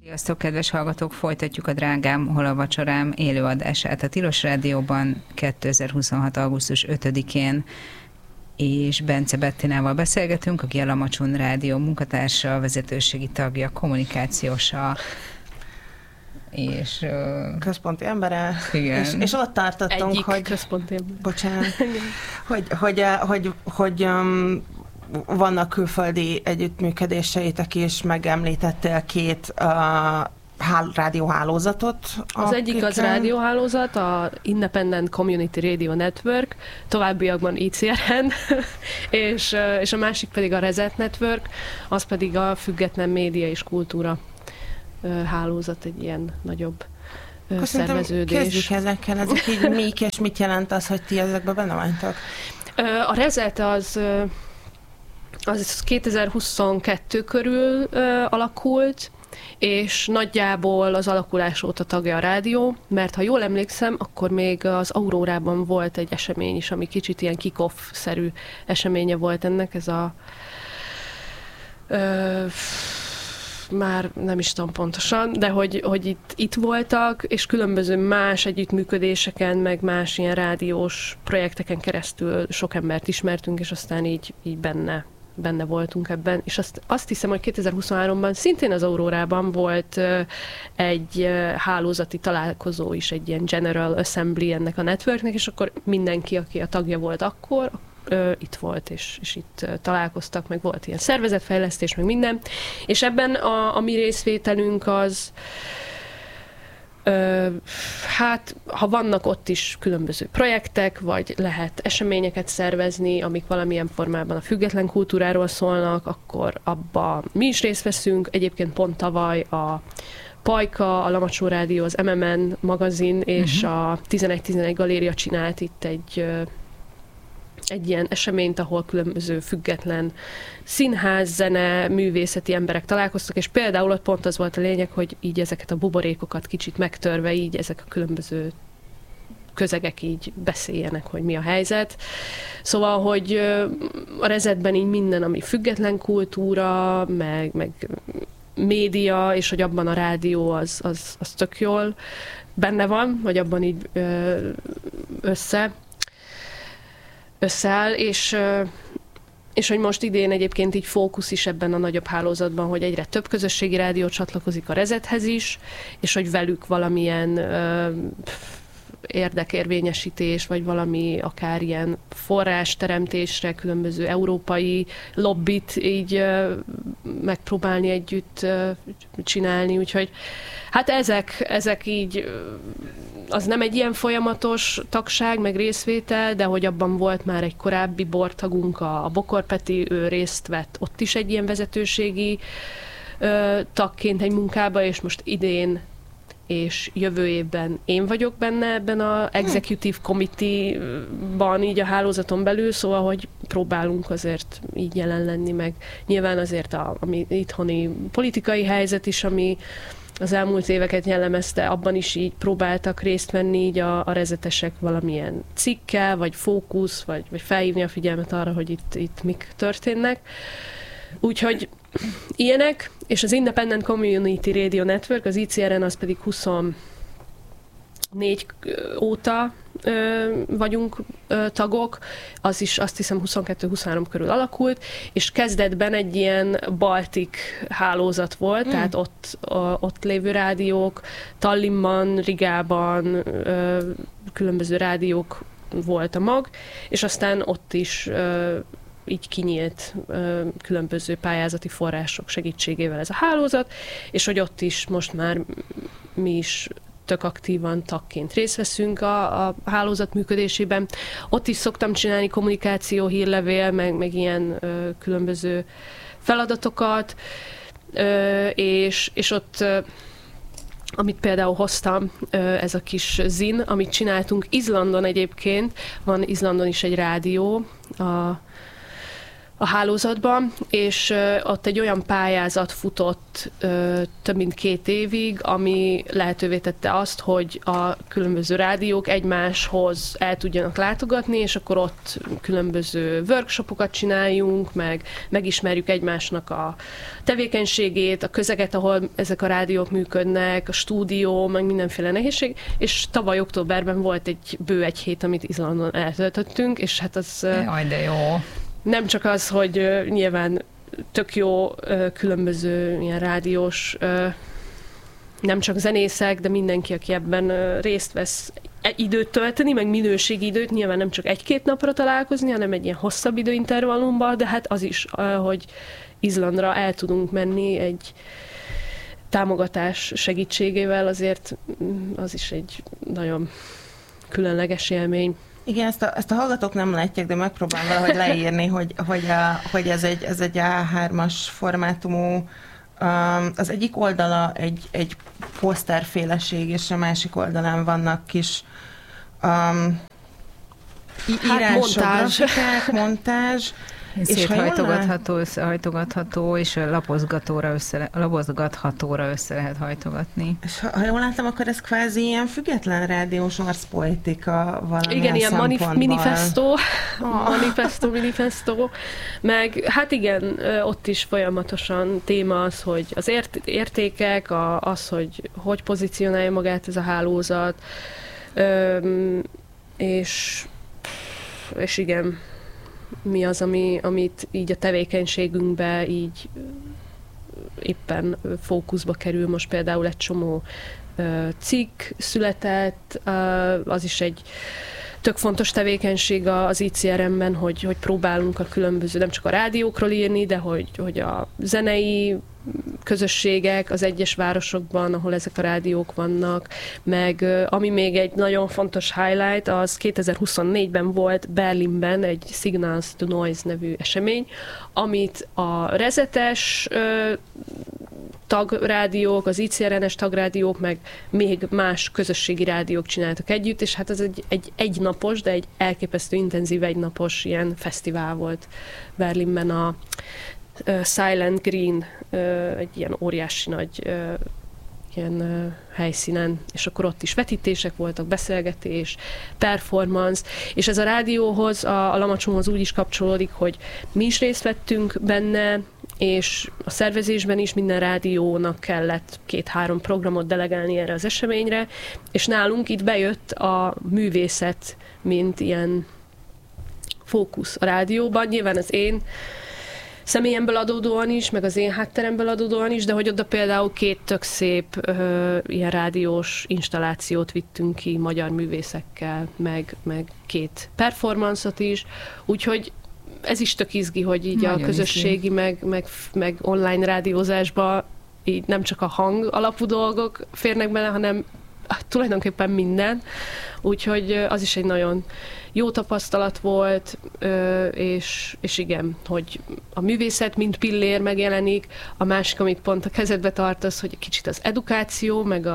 Sziasztok, kedves hallgatók! Folytatjuk a Drágám, hol a vacsorám élőadását a Tilos Rádióban 2026. augusztus 5-én, és Bence Bettinával beszélgetünk, aki a Lamacsun Rádió munkatársa, vezetőségi tagja, kommunikációsa, és központi embere, igen. És ott tartottunk, egyik hogy központi ember. Bocsánat, hogy vannak külföldi együttműködéseitek is, megemlítettél két rádióhálózatot. Az egyik az rádióhálózat, a Independent Community Radio Network, továbbiakban ICRN, és a másik pedig a Reset Network, az pedig a Független Média és Kultúra hálózat, egy ilyen nagyobb szerveződés. Kezdjük ezekkel, ezek így mik, és mit jelent az, hogy ti ezekben benne vagytok? A Reset az 2022 körül alakult, és nagyjából az alakulás óta tagja a rádió, mert ha jól emlékszem, akkor még az Aurórában volt egy esemény is, ami kicsit ilyen kick-off-szerű eseménye volt ennek, ez a már nem is tudom pontosan, de hogy itt voltak, és különböző más együttműködéseken, meg más ilyen rádiós projekteken keresztül sok embert ismertünk, és aztán így benne voltunk ebben, és azt hiszem, hogy 2023-ban szintén az Aurórában volt egy hálózati találkozó is, egy ilyen General Assembly ennek a networknek, és akkor mindenki, aki a tagja volt akkor, itt volt, és itt találkoztak, meg volt ilyen szervezetfejlesztés, meg minden, és ebben a mi részvételünk az hát, ha vannak ott is különböző projektek, vagy lehet eseményeket szervezni, amik valamilyen formában a független kultúráról szólnak, akkor abba mi is részt veszünk. Egyébként pont tavaly a Pajka, a Lamacsun Rádió, az MMN magazin és a 1111 Galéria csinált itt egy ilyen eseményt, ahol különböző független színház, zene, művészeti emberek találkoztak, és például ott pont az volt a lényeg, hogy így ezeket a buborékokat kicsit megtörve, így ezek a különböző közegek így beszéljenek, hogy mi a helyzet. Szóval, hogy a Resetben így minden, ami független kultúra, meg média, és hogy abban a rádió az tök jól benne van, vagy abban így összeáll, és hogy most idén egyébként így fókusz is ebben a nagyobb hálózatban, hogy egyre több közösségi rádió csatlakozik a Resethez is, és hogy velük valamilyen érdekérvényesítés, vagy valami akár ilyen forrásteremtésre, különböző európai lobbit így megpróbálni együtt csinálni, úgyhogy hát ezek így, az nem egy ilyen folyamatos tagság, meg részvétel, de hogy abban volt már egy korábbi bortagunk, a Bokor Peti, ő részt vett ott is egy ilyen vezetőségi tagként egy munkába, és most idén és jövő évben én vagyok benne ebben a Executive Committee-ban, így a hálózaton belül, szóval, hogy próbálunk azért így jelen lenni, meg nyilván azért ami itthoni politikai helyzet is, ami az elmúlt éveket jellemezte, abban is így próbáltak részt venni így a rezetesek valamilyen cikkel, vagy fókusz, vagy felhívni a figyelmet arra, hogy itt mik történnek. Úgyhogy ilyenek, és az Independent Community Radio Network, az ICRN, az pedig 24 óta vagyunk tagok, az is azt hiszem 22-23 körül alakult, és kezdetben egy ilyen baltik hálózat volt, tehát ott lévő rádiók, Tallinnban, Rigában különböző rádiók volt a mag, és aztán ott is így kinyílt különböző pályázati források segítségével ez a hálózat, és hogy ott is most már mi is tök aktívan tagként részt veszünk a hálózat működésében. Ott is szoktam csinálni kommunikáció, hírlevél, meg ilyen különböző feladatokat, és ott amit például hoztam, ez a kis zin, amit csináltunk Izlandon egyébként, van Izlandon is egy rádió, a hálózatban, és ott egy olyan pályázat futott több mint 2 évig, ami lehetővé tette azt, hogy a különböző rádiók egymáshoz el tudjanak látogatni, és akkor ott különböző workshopokat csináljunk, megismerjük egymásnak a tevékenységét, a közeget, ahol ezek a rádiók működnek, a stúdió, meg mindenféle nehézség, és tavaly októberben volt bő egy hét, amit Izlandon eltöltöttünk, és hát az... Jaj, de jó! Nem csak az, hogy nyilván tök jó különböző ilyen rádiós, nem csak zenészek, de mindenki, aki ebben részt vesz, időt tölteni, meg minőségi időt, nyilván nem csak 1-2 napra találkozni, hanem egy ilyen hosszabb időintervallumban, de hát az is, hogy Izlandra el tudunk menni egy támogatás segítségével, azért az is egy nagyon különleges élmény. Igen, ezt a hallgatók nem látják, de megpróbálom valahogy leírni, hogy ez egy A3-as formátumú, az egyik oldala egy poszterféleség, és a másik oldalán vannak kis írások, grafikák, montázs. Hajtogatható, és lapozgathatóra össze lehet hajtogatni. És ha jól láttam, akkor ez kvázi ilyen független rádiós arszpolitika valamilyen igen, ilyen szempontból. manifesto, meg hát igen, ott is folyamatosan téma az, hogy az értékek, az, hogy pozícionálja magát ez a hálózat, és igen, mi az, amit így a tevékenységünkbe így éppen fókuszba kerül. Most például egy csomó cikk született, az is egy tök fontos tevékenység az ICRM-ben, hogy próbálunk a különböző, nem csak a rádiókról írni, de hogy a zenei közösségek az egyes városokban, ahol ezek a rádiók vannak, meg ami még egy nagyon fontos highlight, az 2024-ben volt Berlinben egy Signals to Noise nevű esemény, amit a rezetes tagrádiók, az ICRN-es tagrádiók, meg még más közösségi rádiók csináltak együtt, és hát ez egy egynapos, de egy elképesztő intenzív egynapos ilyen fesztivál volt Berlinben, a Silent Green, egy ilyen óriási nagy ilyen helyszínen, és akkor ott is vetítések voltak, beszélgetés, performance, és ez a rádióhoz, a Lamacsomhoz úgy is kapcsolódik, hogy mi is részt vettünk benne, és a szervezésben is minden rádiónak kellett 2-3 programot delegálni erre az eseményre, és nálunk itt bejött a művészet, mint ilyen fókusz a rádióban. Nyilván az én személyemből adódóan is, meg az én hátteremből adódóan is, de hogy oda például 2 tök szép ilyen rádiós installációt vittünk ki magyar művészekkel, meg 2 performance-ot is, úgyhogy ez is tök izgi, hogy így nagyon a közösségi, meg online rádiózásba így nem csak a hang alapú dolgok férnek bele, hanem tulajdonképpen minden. Úgyhogy az is egy nagyon jó tapasztalat volt, és igen, hogy a művészet mint pillér megjelenik, a másik, amit pont a kezedbe tartasz, hogy kicsit az edukáció, meg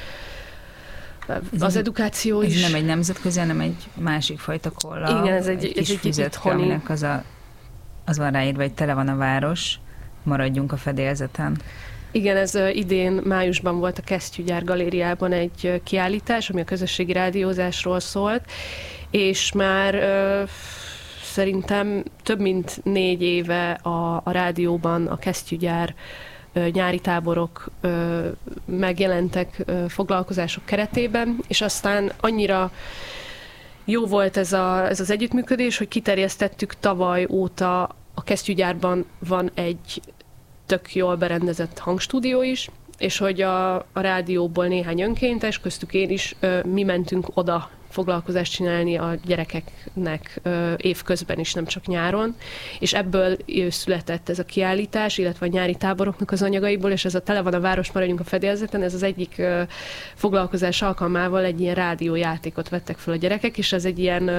az edukáció is. Ez nem egy nemzetközi, hanem egy másik fajta kolla. Igen, ez egy kis füzetka, aminek az van ráírva, hogy tele van a város, maradjunk a fedélzeten. Igen, ez idén májusban volt a Kesztyűgyár galériában egy kiállítás, ami a közösségi rádiózásról szólt, és már szerintem több mint 4 éve a rádióban a Kesztyűgyár nyári táborok megjelentek foglalkozások keretében, és aztán annyira jó volt ez az együttműködés, hogy kiterjesztettük tavaly óta. A Kesztyűgyárban van egy tök jól berendezett hangstúdió is, és hogy a rádióból néhány önkéntes, köztük én is, mi mentünk oda foglalkozást csinálni a gyerekeknek évközben is, nem csak nyáron, és ebből született ez a kiállítás, illetve a nyári táboroknak az anyagaiból, és ez a Tele van a város, maradjunk a fedélzeten, ez az egyik foglalkozás alkalmával egy ilyen rádiójátékot vettek fel a gyerekek, és ez egy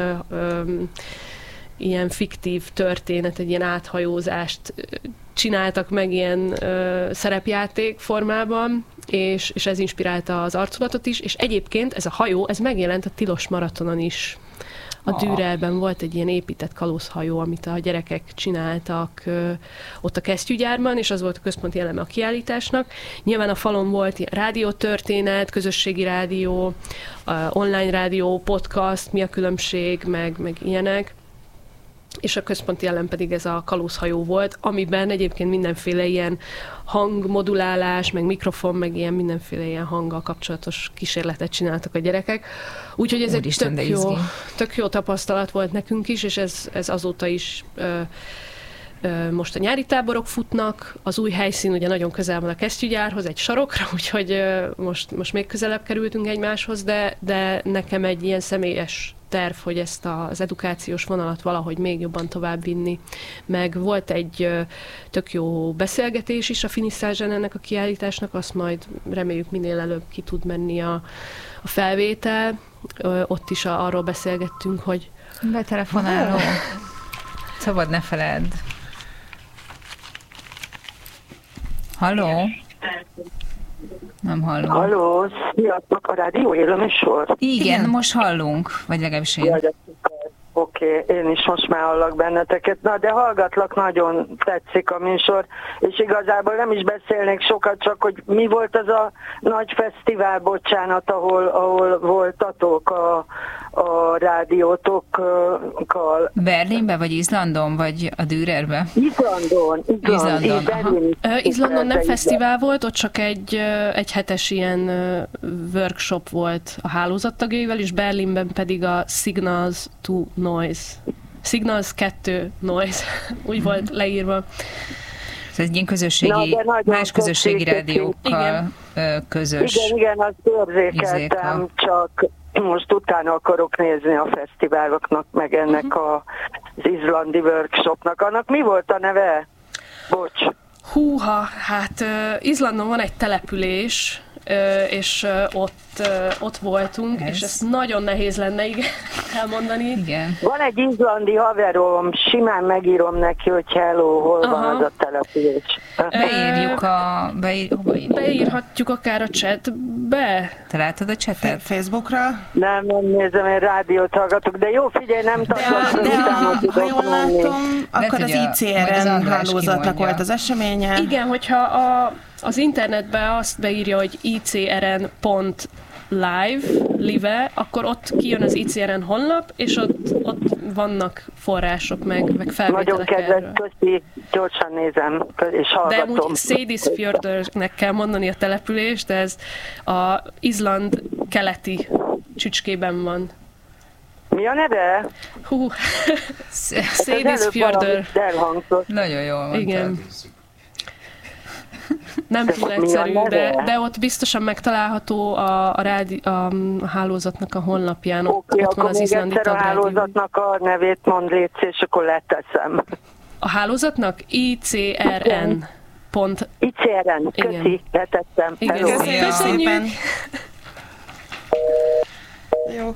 ilyen fiktív történet, egy ilyen áthajózást csináltak meg ilyen szerepjáték formában, és ez inspirálta az arculatot is, és egyébként ez a hajó, ez megjelent a Tilos Maratonon is. a Dürerben volt egy ilyen épített kalózhajó, amit a gyerekek csináltak ott a kesztyűgyárban, és az volt a központi eleme a kiállításnak. Nyilván a falon volt ilyen rádiótörténet, közösségi rádió, online rádió, podcast, mi a különbség, meg ilyenek. És a központi elem pedig ez a kalózhajó volt, amiben egyébként mindenféle ilyen hangmodulálás, meg mikrofon, meg ilyen mindenféle ilyen hanggal kapcsolatos kísérletet csináltak a gyerekek. Úgyhogy ez egy tök jó tapasztalat volt nekünk is, és ez azóta is most a nyári táborok futnak, az új helyszín ugye nagyon közel van a kesztyűgyárhoz, egy sarokra, úgyhogy most még közelebb kerültünk egymáshoz, de nekem egy ilyen személyes terv, hogy ezt az edukációs vonalat valahogy még jobban továbbvinni. Meg volt egy tök jó beszélgetés is a finiszázsán ennek a kiállításnak, azt majd reméljük minél előbb ki tud menni a felvétel. Ott is arról beszélgettünk, hogy... Betelefonáló. Szabad ne feledd. Halló? Nem hallom. Halló, sziasztok, a rádió él a műsor? Igen, most hallunk, vagy legalábbis én. Oké, én is most már hallak benneteket. Na, de hallgatlak, nagyon tetszik a műsor, és igazából nem is beszélnék sokat, csak hogy mi volt az a nagy fesztivál, bocsánat, ahol voltatok a rádiótokkal. Berlinbe, vagy Izlandon, vagy a Dürerbe? Izlandon nem fesztivál volt, ott csak egy hetes ilyen workshop volt a hálózat tagjaival, és Berlinben pedig a Signals to Noise. Signals 2 Noise. Úgy volt leírva. Ez egy ilyen közösségi, más közösségi rádiókkal közös. Igen, azt érzékeltem, csak most utána akarok nézni a fesztiváloknak, meg ennek az izlandi workshopnak. Annak mi volt a neve? Bocs. Húha, hát Izlandon van egy település, és ott voltunk, és ezt nagyon nehéz lenne elmondani. Igen. Van egy izlandi haverom, simán megírom neki, hogy hello, hol van az a település. Beírhatjuk akár a chatbe. Te látod a chatet? Facebookra? Nem nézem, én rádiót hallgatok, de jó, figyelj, nem ha jól látom, akkor az ICRN hálózatnak volt az eseménye. Igen, hogyha az internetben azt beírja, hogy icrn.live, akkor ott kijön az ICRN honlap, és ott vannak források, meg felvételek. Nagyon kedves, köszi, gyorsan nézem, és hallgatom. De amúgy Seyðisfjörðurnek kell mondani a települést, de ez a Izland keleti csücskében van. Mi a neve? Seyðisfjörður. Nagyon jól mondtad. Igen. Nem túl egyszerű, de ott biztosan megtalálható a hálózatnak a honlapján. Oké, akkor még egyszer a hálózatnak a nevét mondd, légy, és akkor leteszem. A hálózatnak ICRN. ICRN, köszi, leteszem. Köszönjük szépen. Jó.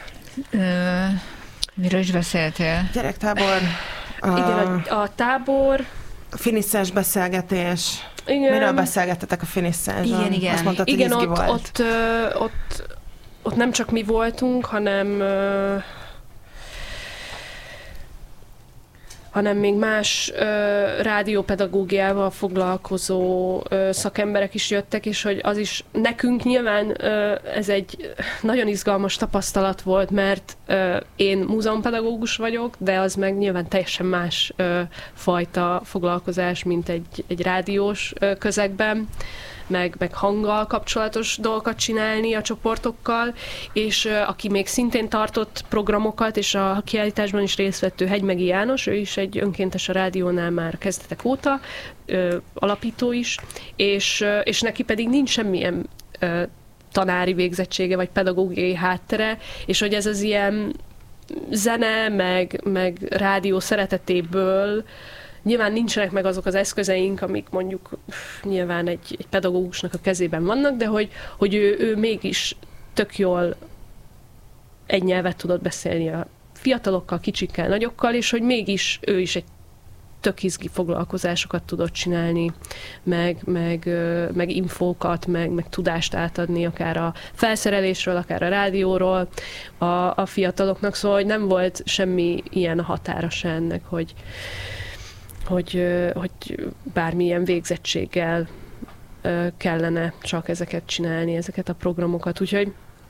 Miről is beszéltél? Gyerektábor. Igen, a tábor. Finiszes beszélgetés. Igen. Miről beszélgettetek a finiszázson? Igen. Azt mondtad, hogy izgi volt. Ott nem csak mi voltunk, hanem még más rádiópedagógiával foglalkozó szakemberek is jöttek, és hogy az is nekünk nyilván ez egy nagyon izgalmas tapasztalat volt, mert én múzeumpedagógus vagyok, de az meg nyilván teljesen más fajta foglalkozás, mint egy rádiós közegben, meg hanggal kapcsolatos dolgokat csinálni a csoportokkal, és aki még szintén tartott programokat, és a kiállításban is részt vett, Hegymegi János, ő is egy önkéntes a rádiónál már kezdetek óta, alapító is, és neki pedig nincs semmilyen tanári végzettsége, vagy pedagógiai háttere, és hogy ez az ilyen zene, meg rádió szeretetéből nyilván nincsenek meg azok az eszközeink, amik mondjuk nyilván egy pedagógusnak a kezében vannak, de hogy ő mégis tök jól egy nyelvet tudott beszélni a fiatalokkal, kicsikkel, nagyokkal, és hogy mégis ő is egy tök izgi foglalkozásokat tudott csinálni, meg infókat, meg tudást átadni, akár a felszerelésről, akár a rádióról a fiataloknak, szóval hogy nem volt semmi ilyen határa se ennek, hogy bármilyen végzettséggel kellene csak ezeket csinálni, ezeket a programokat. Úgyhogy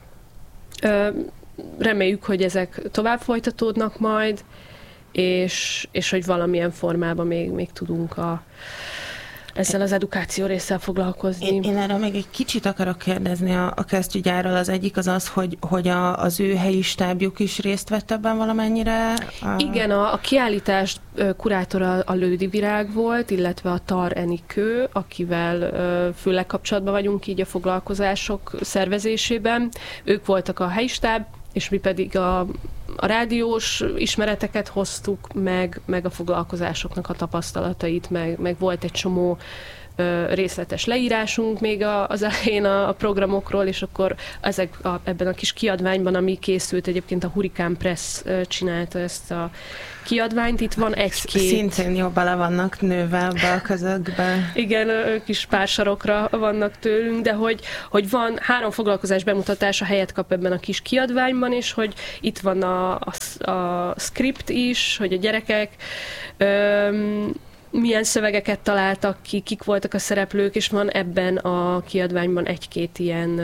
reméljük, hogy ezek tovább folytatódnak majd, és hogy valamilyen formában még tudunk ezzel az edukáció résszel foglalkozni. Én erről még egy kicsit akarok kérdezni a kesztyűgyárról. Az egyik az, hogy az ő helyi stábjuk is részt vett ebben valamennyire? Igen, a kiállítás kurátora a Lődi Virág volt, illetve a Tar Enikő, akivel főleg kapcsolatban vagyunk így a foglalkozások szervezésében. Ők voltak a helyi stáb, és mi pedig a rádiós ismereteket hoztuk, meg a foglalkozásoknak a tapasztalatait, meg volt egy csomó részletes leírásunk még az elején a programokról, és akkor ebben a kis kiadványban, ami készült, egyébként a Hurricane Press csinálta ezt a kiadványt, itt van egy-két... Szintén jobb bele vannak nőve ebbe a közökbe. Igen, ők is pár sarokra vannak tőlünk, de hogy van 3 foglalkozás bemutatása helyet kap ebben a kis kiadványban, és hogy itt van a script is, hogy a gyerekek milyen szövegeket találtak ki, kik voltak a szereplők, és van ebben a kiadványban egy-két ilyen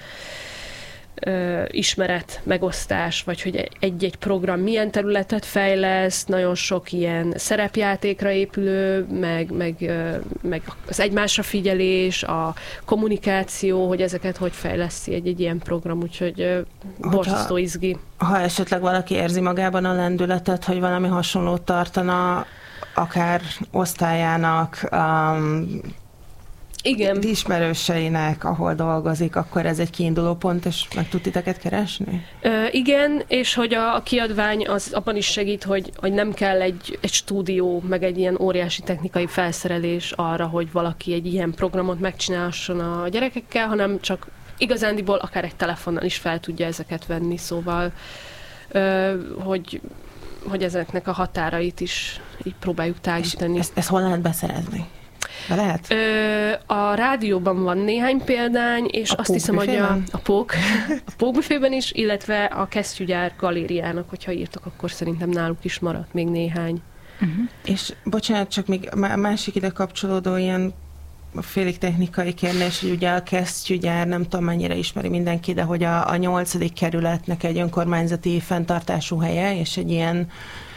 ismeret megosztás, vagy hogy egy-egy program milyen területet fejleszt, nagyon sok ilyen szerepjátékra épülő, meg az egymásra figyelés, a kommunikáció, hogy ezeket hogy fejleszti egy ilyen program, úgyhogy borzasztó izgi. Ha esetleg valaki érzi magában a lendületet, hogy valami hasonlót tartana, akár osztályának, igen. ismerőseinek, ahol dolgozik, akkor ez egy kiinduló pont, és meg tud titeket keresni? Igen, és hogy a kiadvány az abban is segít, hogy nem kell egy stúdió, meg egy ilyen óriási technikai felszerelés arra, hogy valaki egy ilyen programot megcsinálhasson a gyerekekkel, hanem csak igazándiból akár egy telefonnal is fel tudja ezeket venni, szóval hogy ezeknek a határait is így próbáljuk tágítani. Ezt hol lehet beszerezni? Be lehet? A rádióban van néhány példány, és azt hiszem, hogy a Pókbüfében is, illetve a Kesztyűgyár galériának, hogyha írtok, akkor szerintem náluk is maradt még néhány. Uh-huh. És bocsánat, csak még másik ide kapcsolódó ilyen félig technikai kérdés, hogy ugye a Kesztyűgyár, nem tudom mennyire ismeri mindenki, de hogy a 8. kerületnek egy önkormányzati fenntartású helye, és egy ilyen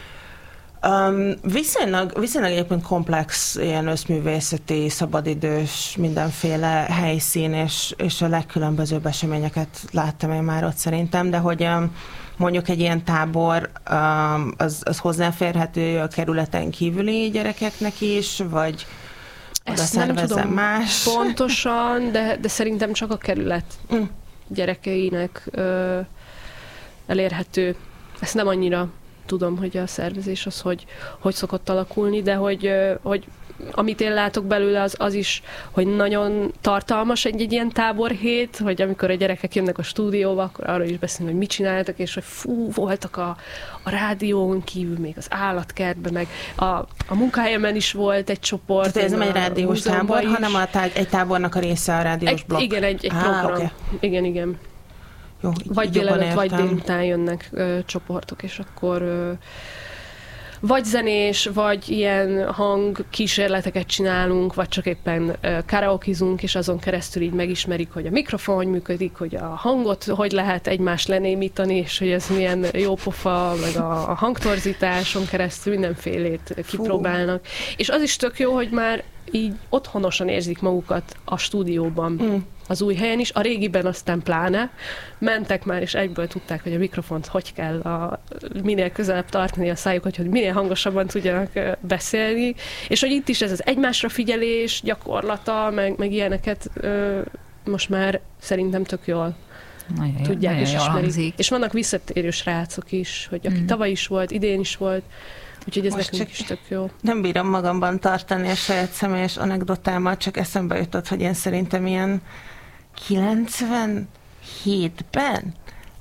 viszonylag egyébként komplex ilyen összművészeti, szabadidős, mindenféle helyszín, és a legkülönbözőbb eseményeket láttam én már ott szerintem, de hogy mondjuk egy ilyen tábor az hozzáférhető a kerületen kívüli gyerekeknek is, vagy ezt nem tudom más pontosan, de szerintem csak a kerület gyerekeinek elérhető. Ezt nem annyira tudom, hogy a szervezés az hogy szokott alakulni, de hogy amit én látok belőle, az is, hogy nagyon tartalmas egy ilyen táborhét, hogy amikor a gyerekek jönnek a stúdióba, akkor arról is beszélünk, hogy mit csináltak, és hogy voltak a rádión kívül még az állatkertben, meg a munkahelyemen is volt egy csoport. Tehát ez nem egy rádiós tábor, hanem egy tábornak a része a rádiós blokk. Igen, egy program. Okay. Igen. Jó, vagy délelőtt, vagy délután jönnek csoportok, és akkor vagy zenés, vagy ilyen hangkísérleteket csinálunk, vagy csak éppen karaokizunk, és azon keresztül így megismerik, hogy a mikrofon hogy működik, hogy a hangot hogy lehet egymást lenémítani, és hogy ez milyen jó pofa, meg a hangtorzításon keresztül mindenfélét kipróbálnak. És az is tök jó, hogy már így otthonosan érzik magukat a stúdióban. Az új helyen is, a régiben aztán pláne. Mentek már, és egyből tudták, hogy a mikrofont hogy kell minél közelebb tartani a szájukat, hogy minél hangosabban tudjanak beszélni. És hogy itt is ez az egymásra figyelés, gyakorlata, meg ilyeneket most már szerintem tök jól tudják és ismerik. És vannak visszatérő srácok is, hogy aki tavaly is volt, idén is volt, úgyhogy ez most nekünk is tök jó. Nem bírom magamban tartani a saját személyes anekdotámat, csak eszembe jutott, hogy én szerintem ilyen 97-ben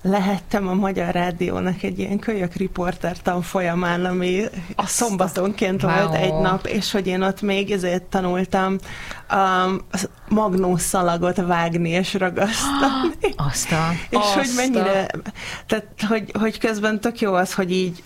lehettem a Magyar Rádiónak egy ilyen kölyök riporter tanfolyamán, ami szombatonként volt egy nap, és hogy én ott még ezért tanultam magnószalagot vágni és ragasztani. És hogy mennyire, tehát hogy közben tök jó az, hogy így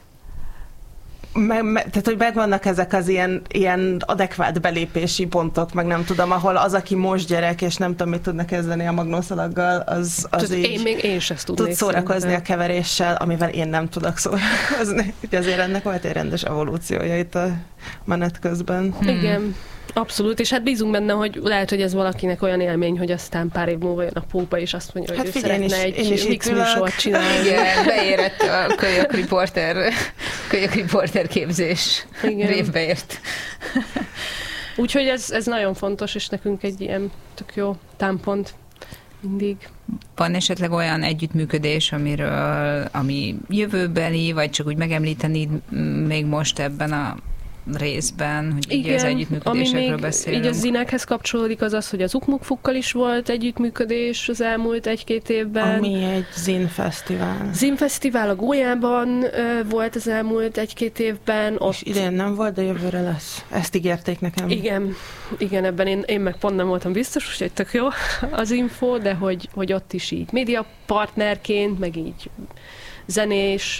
tehát, hogy megvannak ezek az ilyen adekvát belépési pontok, meg nem tudom, ahol az, aki most gyerek, és nem tudom, mit tudna kezdeni a magnószalaggal, az így én sem tud szórakozni a keveréssel, amivel én nem tudok szórakozni. Úgyhogy azért ennek volt egy rendes evolúciója itt a menet közben. Igen. Abszolút, és hát bízunk benne, hogy lehet, hogy ez valakinek olyan élmény, hogy aztán pár év múlva jön a pópa, és azt mondja, hogy ő szeretne egy mix műsort csinálni. Igen, beérett a kölyök riporter képzés. Révbe ért. Úgyhogy ez nagyon fontos, és nekünk egy ilyen tök jó támpont mindig. Van esetleg olyan együttműködés, ami jövőbeli, vagy csak úgy megemlíteni még most ebben a részben, hogy így az együttműködésekről beszélünk. Így a zinekhez kapcsolódik az, hogy az Ukmukfukkal is volt együttműködés az elmúlt 1-2 évben. Ami egy zinfesztivál. Zinfesztivál a Gólyában volt az elmúlt 1-2 évben. Ott... És idén nem volt, de jövőre lesz. Ezt ígérték nekem. Igen, ebben én meg pont nem voltam biztos, úgyhogy tök jó az info, de hogy ott is így média partnerként, meg így zenés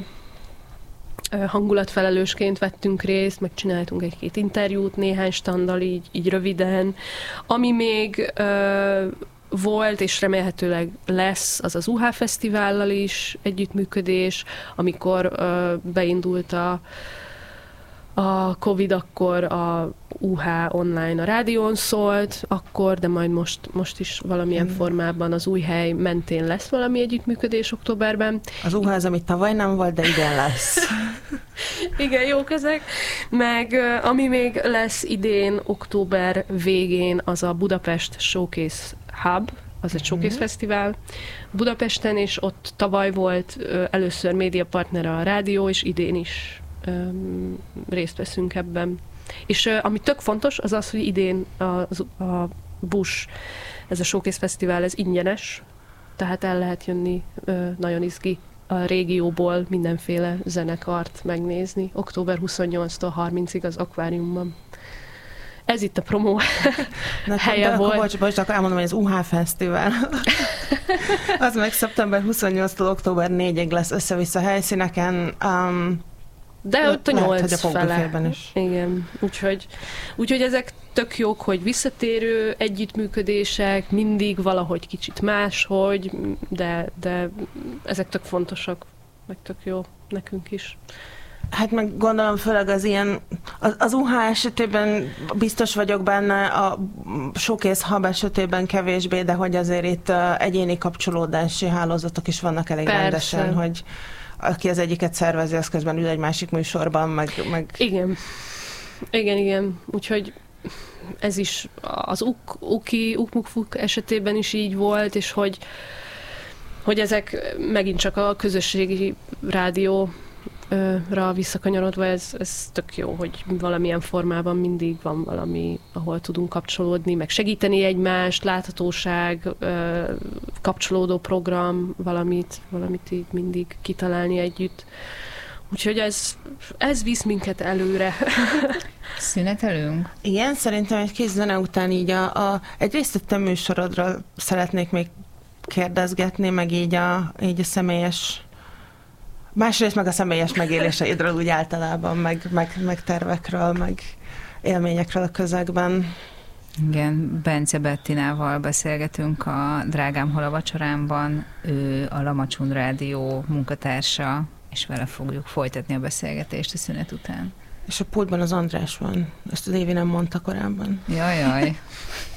hangulatfelelősként vettünk részt, meg csináltunk 1-2 interjút, néhány standal így röviden. Ami még volt, és remélhetőleg lesz, az az UH Fesztivállal is együttműködés, amikor beindult a Covid, akkor a UH online a rádión szólt, akkor, de majd most is valamilyen formában az Újhely mentén lesz valami együttműködés októberben. Az UH az, amit tavaly nem volt, de idén lesz. Igen, jók ezek. Meg ami még lesz idén, október végén, az a Budapest Showcase Hub, az egy showcase fesztivál Budapesten, és ott tavaly volt először médiapartner a rádió, és idén is részt veszünk ebben. És ami tök fontos, az az, hogy idén a Bush, ez a Showcase Fesztivál, ez ingyenes, tehát el lehet jönni, nagyon izgi a régióból mindenféle zenekart megnézni. Október 28-tól 30-ig az akváriumban. Ez itt a promó helye volt. Bocs, akkor elmondom, hogy az UH Fesztivál. Az meg szeptember 28-tól október 4-ig lesz össze-vissza helyszíneken. De ott a 8 fele. Is. Igen, úgyhogy ezek tök jók, hogy visszatérő együttműködések, mindig valahogy kicsit máshogy, de ezek tök fontosak, meg tök jó nekünk is. Hát meg gondolom főleg az ilyen, az UH esetében biztos vagyok benne, a Showcase Hub esetében kevésbé, de hogy azért itt egyéni kapcsolódási hálózatok is vannak elég rendesen, hogy aki az egyiket szervezi, az közben ül egy másik műsorban, meg... Igen. Úgyhogy ez is az Ukmukfuk esetében is így volt, és hogy ezek megint csak a közösségi rádióra visszakanyarodva, ez tök jó, hogy valamilyen formában mindig van valami, ahol tudunk kapcsolódni, meg segíteni egymást, láthatóság, kapcsolódó program, valamit így mindig kitalálni együtt. Úgyhogy ez visz minket előre. Szünetelünk? Igen, szerintem egy kis zene után így egyrészt a te műsorodról szeretnék még kérdezgetni, meg így a személyes, másrészt meg a személyes megéléseidről úgy általában, meg tervekről, meg élményekről a közegben. Igen, Bence Bettinával beszélgetünk a Drágám hol a vacsorámban, ő a Lamacsun Rádió munkatársa, és vele fogjuk folytatni a beszélgetést a szünet után. És a pultban az András van. Ezt az Évi nem mondta korábban. Jaj.